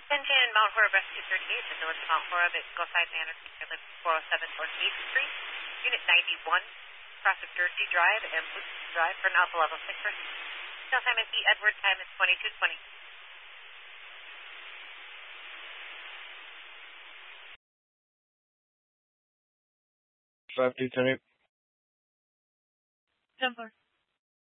1010 Mount Horeb Rescue 38, the Village of Mount Horeb at Goside Manor, 407 North 8th Street, Unit 91, cross of Jersey Drive and Blue Drive for an Alpha Level 6 person. Tail time is E. Edward, time is 22:20. Five two 10. 10-4.